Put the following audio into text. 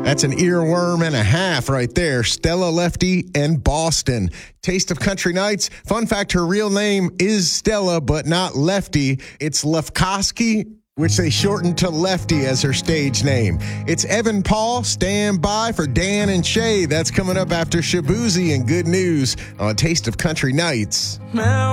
That's an earworm and a half right there. Stella Lefty and Boston. Taste of Country Nights. Fun fact, her real name is Stella, but not Lefty. It's Lefkowski, which they shortened to Lefty as her stage name. It's Evan Paul. Stand by for Dan and Shay. That's coming up after Shabuzi and Good News on Taste of Country Nights.